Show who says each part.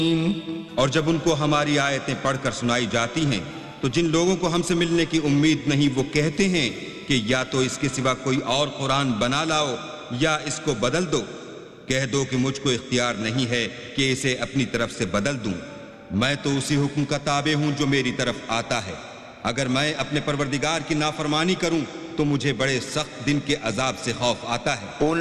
Speaker 1: और जब उनको हमारी आयतें पढ़कर सुनाई जाती हैं तो जिन लोगों को हमसे मिलने की उम्मीद नहीं वो कहते हैं कि या तो इसके सिवा कोई और कुरान बना लाओ या इसको बदल दो। कह दो कि मुझको इख्तियार नहीं है कि इसे अपनी तरफ से बदल दूं। मैं तो उसी हुक्म का ताबे हूं जो मेरी तरफ आता है। अगर मैं अपने परवरदिगार की नाफरमानी करूं तो मुझे बड़े सख्त दिन के अजाब से खौफ आता है।